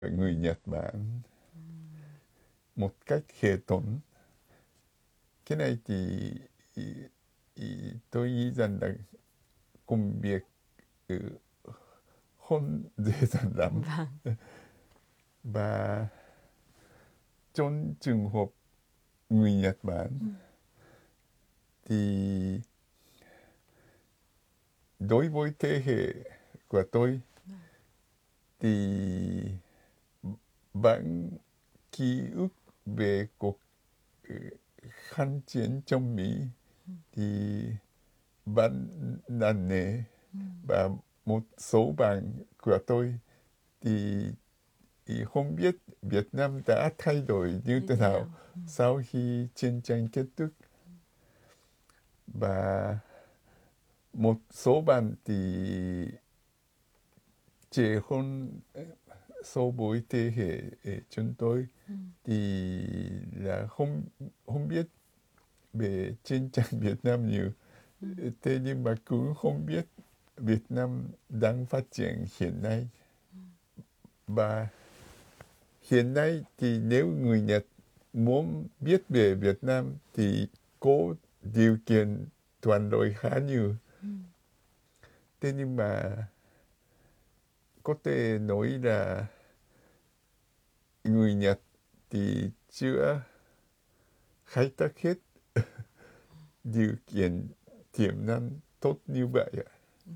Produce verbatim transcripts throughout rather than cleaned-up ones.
người Nhật Bản một cách hệ thống. Cái này thì ý, ý, tôi nghĩ rằng là công việc ừ, không dễ dàng lắm. Vâng. Và trong trường hợp người Nhật Bản Ừ. thì đối với thế hệ của tôi thì vẫn ký ức về cuộc ừ, kháng chiến trong Mỹ thì vẫn nặng nề. Ừ. Và một số bạn của tôi thì, thì không biết Việt Nam đã thay đổi như Như thế thế nào nào? Ừ. sau khi chiến tranh kết thúc. Và một số bạn thì trẻ hơn so với thế hệ chúng tôi Ừ. thì là không không biết về chiến tranh Việt Nam nhiều. Ừ. Thế nhưng mà cũng không biết Việt Nam đang phát triển hiện nay. Và hiện nay thì nếu người Nhật muốn biết về Việt Nam thì có điều kiện thuận lợi khá nhiều. Ừ. Thế nhưng mà có thể nói là người Nhật thì chưa khai thác hết điều kiện tiềm năng tốt như vậy. Vâng.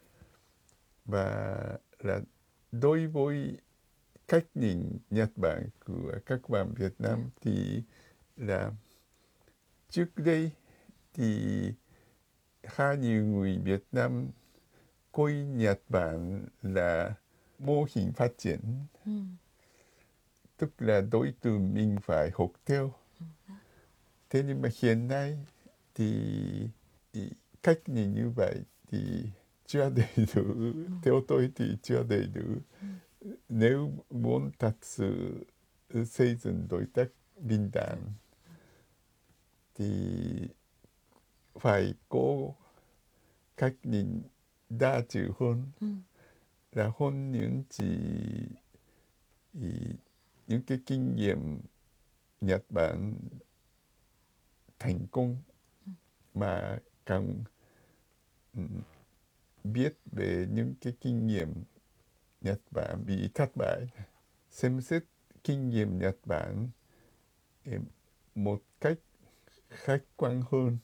Và là đối với cách nhìn Nhật Bản của các bạn Việt Nam thì là trước đây thì khá nhiều người Việt Nam coi Nhật Bản là mô hình phát triển, Ừ. tức là đối tượng mình phải học theo. Thế nhưng mà hiện nay thì, thì cách nhìn như vậy thì chưa đầy đủ. Ừ. Theo tôi thì chưa đầy đủ. Ừ. Nếu muốn thật sự xây dựng đối tác bình đẳng thì phải có cách nhìn đa chiều hơn, Ừ. là hơn những chỉ ý, những cái kinh nghiệm Nhật Bản thành công, mà càng um, biết về những cái kinh nghiệm Nhật Bản bị thất bại, xem xét kinh nghiệm Nhật Bản em, một cách khách quan hơn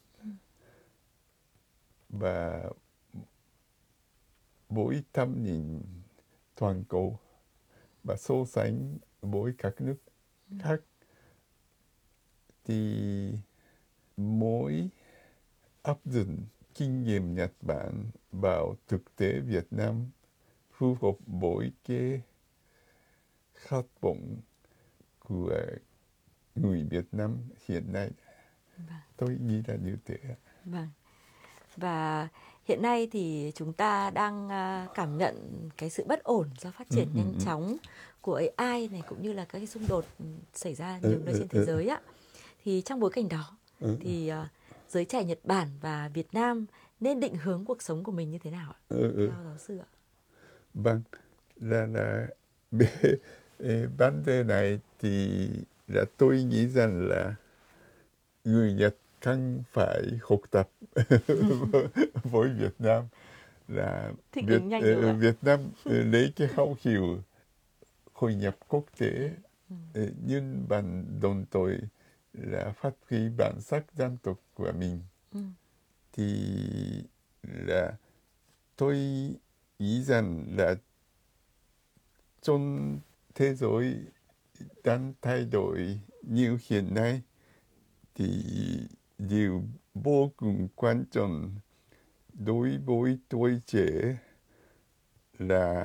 và với tầm nhìn toàn cầu và so sánh với các nước khác thì mỗi áp dụng kinh nghiệm Nhật Bản vào thực tế Việt Nam phù hợp với cái khát vọng của người Việt Nam hiện nay. Vâng. Tôi nghĩ là như thế. Vâng. Và hiện nay thì chúng ta đang à, cảm nhận cái sự bất ổn do phát Ừ, triển ừ, nhanh ừ. chóng của a i này, cũng như là các cái xung đột ừ, xảy ra Ừ, nhiều nơi ừ, trên thế ừ, giới á. Thì trong bối cảnh đó ừ, thì à, giới trẻ Nhật Bản và Việt Nam nên định hướng cuộc sống của mình như thế nào ạ? ừ, ừ. Theo giáo sư ạ? Vâng, là là về eh, vấn đề này thì là tôi nghĩ rằng là người Nhật cần phải học tập với Việt Nam, là Thích Việt ứng nhanh đúng không ờ, ạ? Việt Nam ờ, lấy cái khẩu hiệu hội nhập quốc tế, Ừ. ờ, nhưng bằng đồng thời là phát huy bản sắc dân tộc của mình. Ừ. Thì là tôi nghĩ rằng là trong thế giới đang thay đổi như hiện nay thì điều vô cùng quan trọng đối với tuổi trẻ là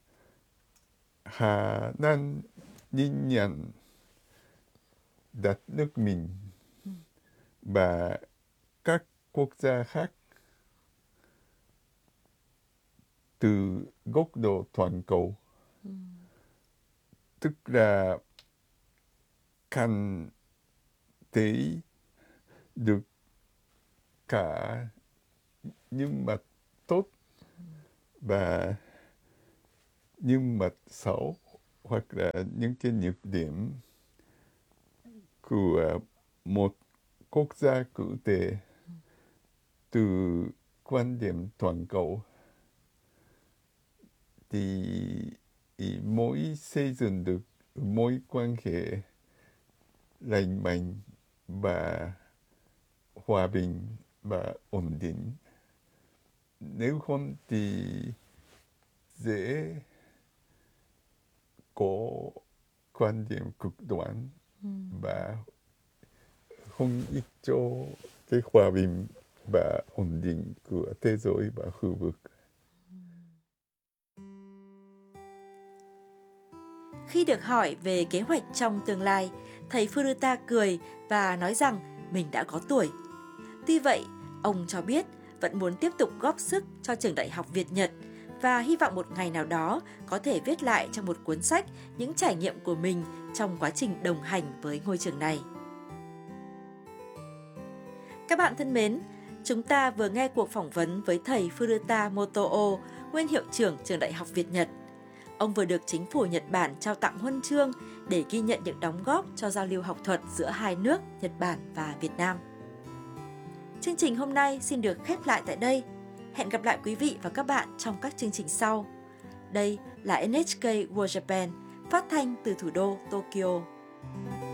khả năng nhìn nhận đất nước mình và các quốc gia khác từ góc độ toàn cầu, Ừ. tức là cần thấy được cả những mặt tốt và những mặt xấu hoặc là những cái nhược điểm của một quốc gia cụ thể từ quan điểm toàn cầu, thì ý mỗi xây dựng được mối quan hệ lành mạnh và hòa bình và ổn định. Nếu không thì dễ có quan điểm cực đoan và không ích cho cái hòa bình và ổn định của thế giới và khu vực. Khi được hỏi về kế hoạch trong tương lai, thầy Furuta cười và nói rằng mình đã có tuổi. Tuy vậy, ông cho biết vẫn muốn tiếp tục góp sức cho trường đại học Việt Nhật và hy vọng một ngày nào đó có thể viết lại trong một cuốn sách những trải nghiệm của mình trong quá trình đồng hành với ngôi trường này. Các bạn thân mến, chúng ta vừa nghe cuộc phỏng vấn với thầy Furuta Motoo, nguyên hiệu trưởng trường đại học Việt Nhật. Ông vừa được chính phủ Nhật Bản trao tặng huân chương để ghi nhận những đóng góp cho giao lưu học thuật giữa hai nước Nhật Bản và Việt Nam. Chương trình hôm nay xin được khép lại tại đây. Hẹn gặp lại quý vị và các bạn trong các chương trình sau. Đây là en hát ca World Japan, phát thanh từ thủ đô Tokyo.